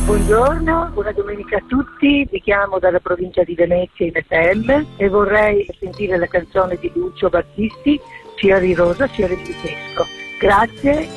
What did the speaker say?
Buongiorno, buona domenica a tutti, vi chiamo dalla provincia di Venezia in FM e vorrei sentire la canzone di Lucio Battisti, Fiori rosa, fiori di pesco. Grazie.